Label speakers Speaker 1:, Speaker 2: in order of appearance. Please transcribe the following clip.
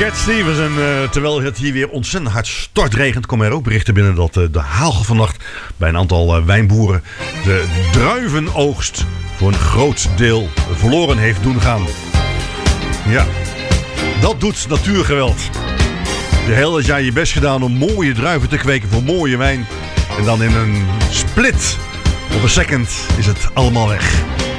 Speaker 1: Cat Stevens. En terwijl het hier weer ontzettend hard stortregent, komen er ook berichten binnen dat de hagel vannacht bij een aantal wijnboeren de druivenoogst voor een groot deel verloren heeft doen gaan. Ja, dat doet natuurgeweld. Je heel het jaar je best gedaan om mooie druiven te kweken voor mooie wijn. En dan in een split op een second is het allemaal weg.